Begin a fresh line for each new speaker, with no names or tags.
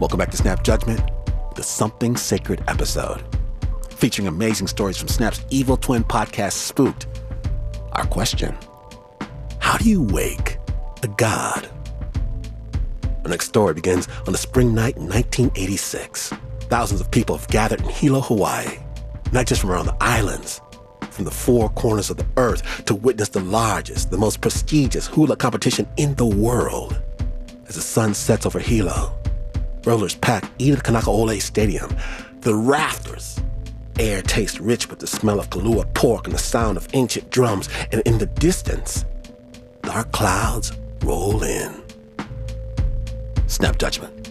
Welcome back to Snap Judgment, the Something Sacred episode, featuring amazing stories from Snap's evil twin podcast, Spooked. Our question: how do you wake a god? Our next story begins on a spring night in 1986. Thousands of people have gathered in Hilo, Hawaii, not just from around the islands, from the four corners of the earth, to witness the largest, the most prestigious hula competition in the world. As the sun sets over Hilo, rollers pack Edith Kanakaole Stadium. The rafters. Air tastes rich with the smell of Kalua pork and the sound of ancient drums. And in the distance, dark clouds roll in. Snap Judgment.